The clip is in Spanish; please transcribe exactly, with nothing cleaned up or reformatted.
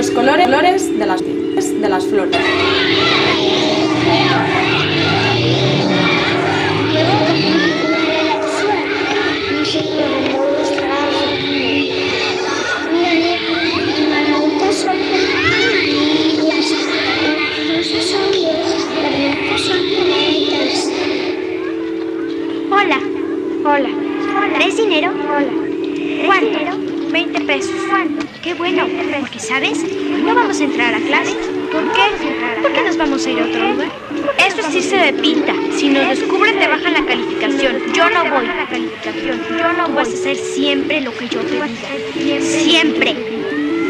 los colores, colores de las, de las flores. Hola. Hola. ¿Traes dinero? Hola. ¿Cuánto? veinte pesos. ¿Cuánto? Qué bueno, porque ¿sabes? No vamos a entrar a clase. ¿Por qué? ¿Por qué nos vamos a ir a otro lugar? Esto sí se de pinta. Si nos descubren te bajan la calificación. Yo no voy. Yo no voy a hacer siempre lo que yo te diga. Siempre.